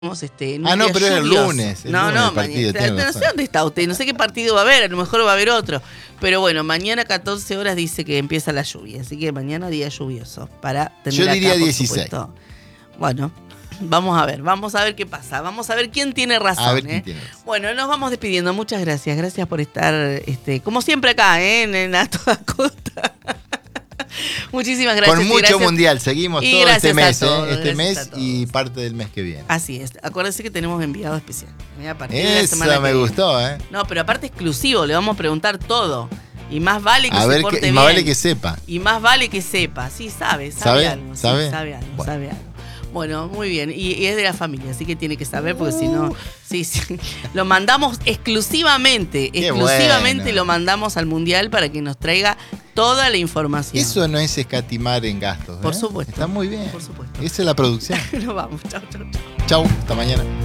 No, pero es el lunes. No, partido, mañana. No sé dónde está usted, no sé qué partido va a haber, a lo mejor va a haber otro. Pero bueno, mañana 14 horas dice que empieza la lluvia, así que mañana día lluvioso para tener Yo acá, diría por 16. supuesto. Bueno, vamos a ver qué pasa, vamos a ver quién tiene razón. A ver quién tiene razón. Bueno, nos vamos despidiendo, muchas gracias por estar, como siempre acá, en A Toda Costa. Muchísimas gracias. Con mucho gracias. mundial, seguimos y todo este mes, todos, este mes y parte del mes que viene. Así es, acuérdense que tenemos enviado especial. A partir de la Eso semana me gustó, No, pero aparte exclusivo, le vamos a preguntar todo. Y más vale que se porte bien. Más vale que sepa. Y más vale que sepa. Sí, sabe algo. ¿Sabe? Sí, sabe algo. Bueno, muy bien. Y es de la familia, así que tiene que saber, porque si no. Sí. Lo mandamos exclusivamente. Exclusivamente lo mandamos al Mundial para que nos traiga toda la información. Eso no es escatimar en gastos. Por supuesto. Está muy bien. Por supuesto. Esa es la producción. Nos vamos. Chau. Chau, hasta mañana.